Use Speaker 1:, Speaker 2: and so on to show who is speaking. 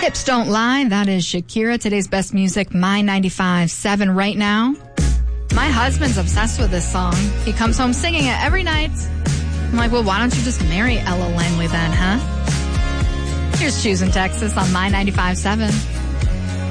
Speaker 1: Hips Don't Lie. That is Shakira. Today's best music, My 95.7 right now. My husband's obsessed with this song. He comes home singing it every night. I'm like, well, why don't you just marry Ella Langley then, huh? Here's Choosing Texas on My 95.7.